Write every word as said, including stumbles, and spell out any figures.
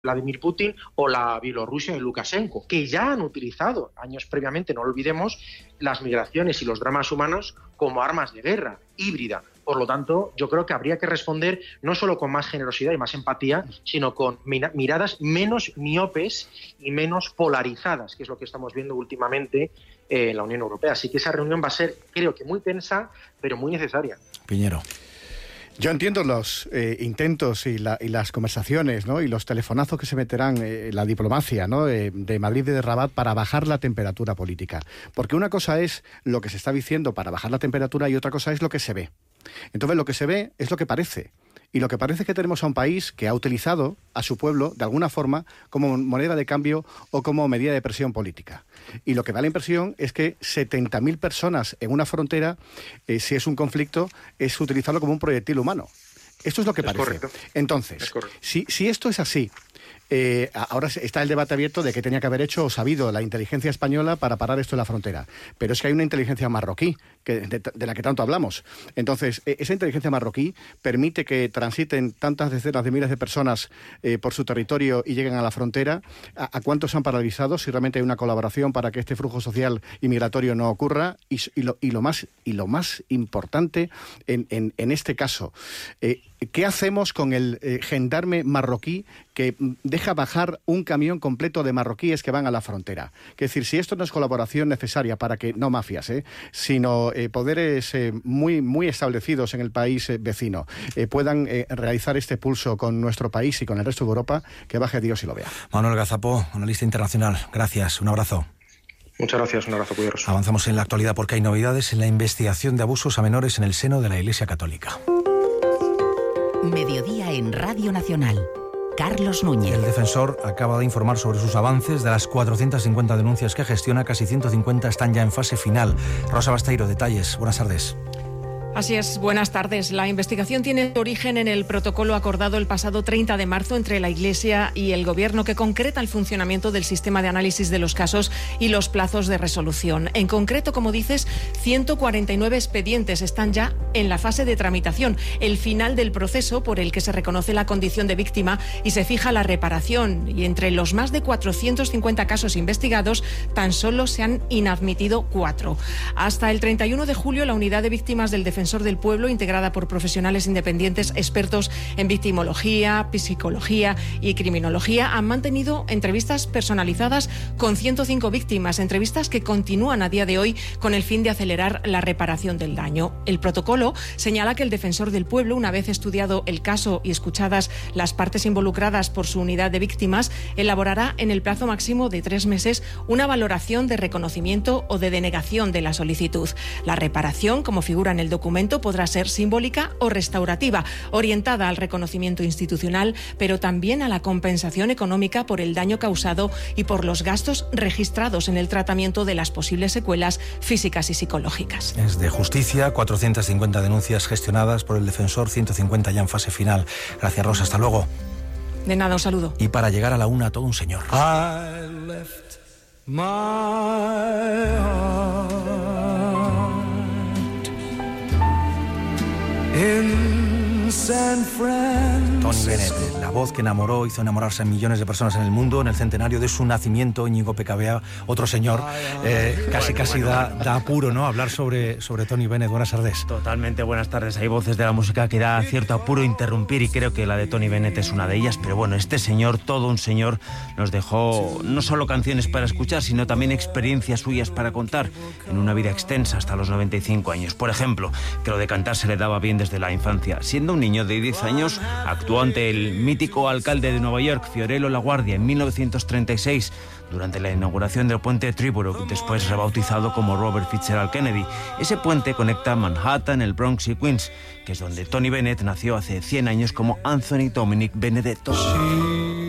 Vladimir Putin o la Bielorrusia de Lukashenko, que ya han utilizado años previamente, no olvidemos, las migraciones y los dramas humanos como armas de guerra híbrida. Por lo tanto, yo creo que habría que responder no solo con más generosidad y más empatía, sino con miradas menos miopes y menos polarizadas, que es lo que estamos viendo últimamente en la Unión Europea. Así que esa reunión va a ser, creo que muy tensa, pero muy necesaria. Piñero. Yo entiendo los eh, intentos y, la, y las conversaciones, ¿no?, y los telefonazos que se meterán eh, la diplomacia, ¿no?, de, de Madrid y de Rabat para bajar la temperatura política. Porque una cosa es lo que se está diciendo para bajar la temperatura y otra cosa es lo que se ve. Entonces lo que se ve es lo que parece. Y lo que parece es que tenemos a un país que ha utilizado a su pueblo, de alguna forma, como moneda de cambio o como medida de presión política. Y lo que da la impresión es que setenta mil personas en una frontera, eh, si es un conflicto, es utilizarlo como un proyectil humano. Esto es lo que es parece. Correcto. Entonces, es correcto. Si, si esto es así, eh, ahora está el debate abierto de qué tenía que haber hecho o sabido la inteligencia española para parar esto en la frontera. Pero es que hay una inteligencia marroquí, que, de, de la que tanto hablamos. Entonces, eh, esa inteligencia marroquí permite que transiten tantas decenas de miles de personas eh, por su territorio y lleguen a la frontera. ¿A, a cuántos se han paralizado? Si realmente hay una colaboración para que este flujo social y migratorio no ocurra. Y, y, lo, y, lo, más, y lo más importante en, en, en este caso, eh, ¿qué hacemos con el eh, gendarme marroquí que deja bajar un camión completo de marroquíes que van a la frontera? Es decir, si esto no es colaboración necesaria para que, no mafias, eh, sino eh, poderes eh, muy, muy establecidos en el país eh, vecino, eh, puedan eh, realizar este pulso con nuestro país y con el resto de Europa, que baje Dios y lo vea. Manuel Gazapó, analista internacional, gracias, un abrazo. Muchas gracias, un abrazo, cuidaros. Avanzamos en la actualidad porque hay novedades en la investigación de abusos a menores en el seno de la Iglesia Católica. Mediodía en Radio Nacional. Carlos Núñez. El defensor acaba de informar sobre sus avances. De las cuatrocientas cincuenta denuncias que gestiona, casi ciento cincuenta están ya en fase final. Rosa Basteiro, detalles. Buenas tardes. Así es, buenas tardes. La investigación tiene origen en el protocolo acordado el pasado treinta de marzo entre la Iglesia y el Gobierno, que concreta el funcionamiento del sistema de análisis de los casos y los plazos de resolución. En concreto, como dices, ciento cuarenta y nueve expedientes están ya en la fase de tramitación, el final del proceso por el que se reconoce la condición de víctima y se fija la reparación. Y entre los más de cuatrocientos cincuenta casos investigados, tan solo se han inadmitido cuatro. Hasta el treinta y uno de julio, la unidad de víctimas del defensor Defensor del Pueblo, integrada por profesionales independientes expertos en victimología, psicología y criminología, han mantenido entrevistas personalizadas con ciento cinco víctimas, entrevistas que continúan a día de hoy con el fin de acelerar la reparación del daño. El protocolo señala que el Defensor del Pueblo, una vez estudiado el caso y escuchadas las partes involucradas por su unidad de víctimas, elaborará en el plazo máximo de tres meses una valoración de reconocimiento o de denegación de la solicitud. La reparación, como figura en el documento, podrá ser simbólica o restaurativa, orientada al reconocimiento institucional, pero también a la compensación económica por el daño causado y por los gastos registrados en el tratamiento de las posibles secuelas físicas y psicológicas. Es de justicia, cuatrocientas cincuenta denuncias gestionadas por el defensor, ciento cincuenta ya en fase final. Gracias, Rosa, hasta luego. De nada, un saludo. Y para llegar a la una, todo un señor. I left my heart in San Francisco. Tony Bennett, la voz que enamoró, hizo enamorarse a millones de personas en el mundo. En el centenario de su nacimiento, Íñigo Pecabea, otro señor, eh, casi casi da, da apuro, ¿no?, hablar sobre, sobre Tony Bennett. Buenas tardes. Totalmente, buenas tardes. Hay voces de la música que da cierto apuro interrumpir y creo que la de Tony Bennett es una de ellas. Pero bueno, este señor, todo un señor, nos dejó no solo canciones para escuchar, sino también experiencias suyas para contar en una vida extensa hasta los noventa y cinco años. Por ejemplo, que lo de cantar se le daba bien desde la infancia. Siendo un niño de diez años, actuó ante el mítico alcalde de Nueva York, Fiorello LaGuardia, en mil novecientos treinta y seis, durante la inauguración del puente Triborough, después rebautizado como Robert Fitzgerald Kennedy. Ese puente conecta Manhattan, el Bronx y Queens, que es donde Tony Bennett nació hace cien años como Anthony Dominic Benedetto.